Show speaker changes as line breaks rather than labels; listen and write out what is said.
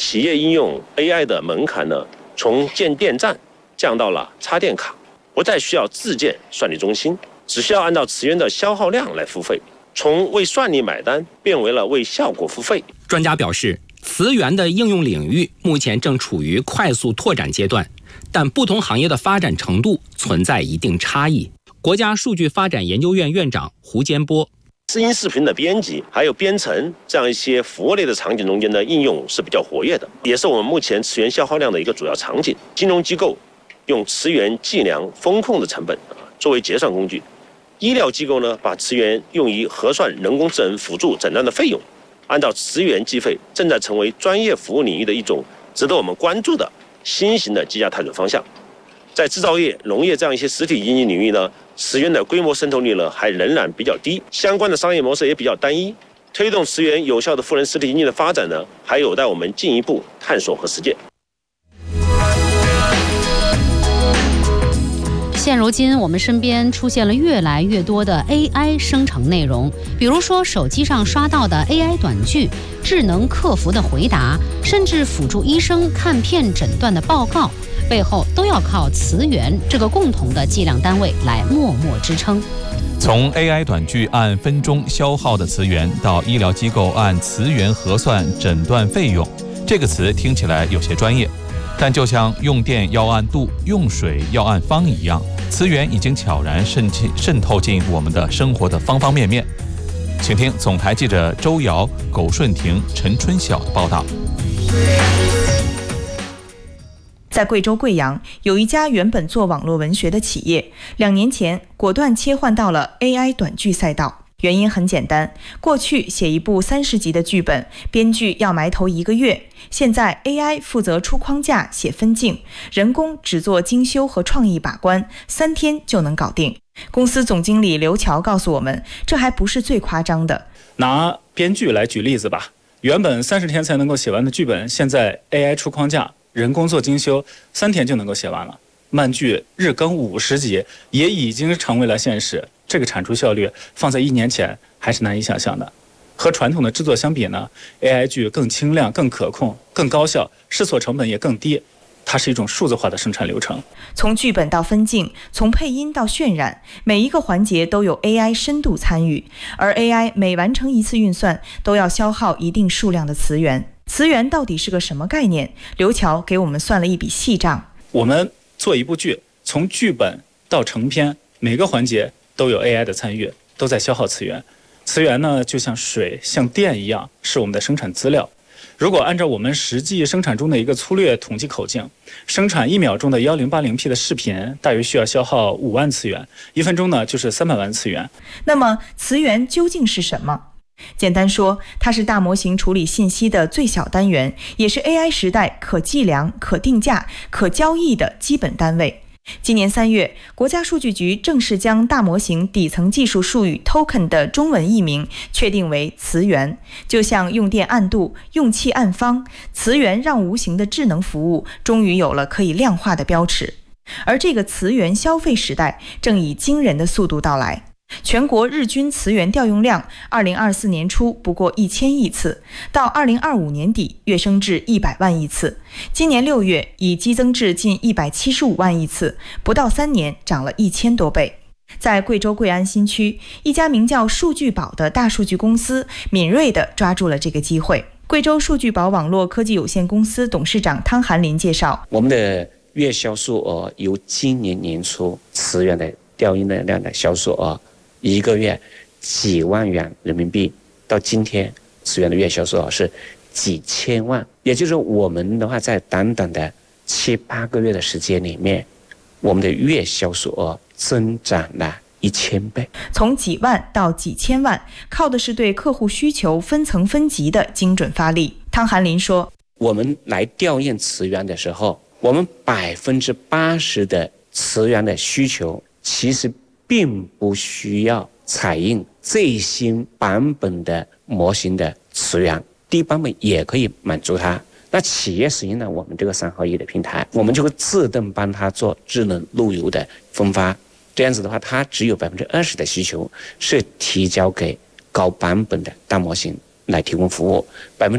企业应用 AI 的门槛呢，从建电站降到了插电卡，不再需要自建算力中心，只需要按照词源的消耗量来付费，从为算力买单变为了为效果付费。
专家表示，词源的应用领域目前正处于快速拓展阶段，但不同行业的发展程度存在一定差异。国家数据发展研究院院长胡坚波，
声音视频的编辑还有编程这样一些服务类的场景中间的应用是比较活跃的，也是我们目前词源消耗量的一个主要场景。金融机构用词源计量风控的成本作为结算工具，医疗机构呢把词源用于核算人工智能辅助诊断的费用，按照词源计费正在成为专业服务领域的一种值得我们关注的新型的机甲探索方向。在制造业、农业这样一些实体经济领域呢，词源的规模渗透率呢还仍然比较低，相关的商业模式也比较单一。推动词源有效的赋能实体经济的发展呢，还有待我们进一步探索和实践。
现如今，我们身边出现了越来越多的 AI 生成内容，比如说手机上刷到的 AI 短剧、智能客服的回答，甚至辅助医生看片诊断的报告，背后都要靠词源这个共同的计量单位来默默支撑。
从 AI 短剧按分钟消耗的词源，到医疗机构按词源核算诊断费用，这个词听起来有些专业，但就像用电要按度、用水要按方一样，词源已经悄然渗透进我们的生活的方方面面。请听总台记者周瑶、苟顺婷、陈春晓的报道。
在贵州贵阳，有一家原本做网络文学的企业，2年前果断切换到了 AI 短剧赛道。原因很简单，过去写一部30集的剧本，编剧要埋头1个月，现在 AI 负责出框架、写分镜，人工只做精修和创意把关，3天就能搞定。公司总经理刘乔告诉我们，这还不是最夸张的。
拿编剧来举例子吧，原本30天才能够写完的剧本，现在 AI 出框架，人工做精修，3天就能够写完了。漫剧日更50集也已经成为了现实，这个产出效率放在1年前还是难以想象的。和传统的制作相比呢， AI 剧更轻量、更可控、更高效，试错成本也更低。它是一种数字化的生产流程，
从剧本到分镜，从配音到渲染，每一个环节都有 AI 深度参与，而 AI 每完成一次运算都要消耗一定数量的词源。词源到底是个什么概念？刘乔给我们算了一笔细账。
我们做一部剧，从剧本到成片，每个环节都有 AI 的参与，都在消耗词源。词源呢，就像水、像电一样，是我们的生产资料。如果按照我们实际生产中的一个粗略统计口径，生产1秒钟的 1080P 的视频，大约需要消耗5万词源，1分钟呢就是300万词源。
那么词源究竟是什么？简单说，它是大模型处理信息的最小单元，也是 AI 时代可计量、可定价、可交易的基本单位。今年3月，国家数据局正式将大模型底层技术术语 token 的中文译名确定为词源。就像用电按度、用气按方，词源让无形的智能服务终于有了可以量化的标尺。而这个词源消费时代正以惊人的速度到来。全国日均词源调用量2024年初不过1000亿次，到2025年底跃升至100万亿次，今年6月已激增至近175万亿次，不到3年涨了1000多倍。在贵州贵安新区，一家名叫数据宝的大数据公司敏锐地抓住了这个机会。贵州数据宝网络科技有限公司董事长汤寒林介绍，
我们的月销售额由今年年初词源的调用的量的销售额1个月几万元人民币，到今天词源的月销售额是几千万，也就是我们的话在短短的7、8个月的时间里面，我们的月销售额增长了1000倍。
从几万到几千万，靠的是对客户需求分层分级的精准发力。汤寒林说，
我们来调用词源的时候，我们80%的词源的需求其实并不需要采用最新版本的模型的词源，低版本也可以满足它。那企业使用了我们这个3合1的平台，我们就会自动帮它做智能路由的分发，这样子的话，它只有20%的需求是提交给高版本的大模型来提供服务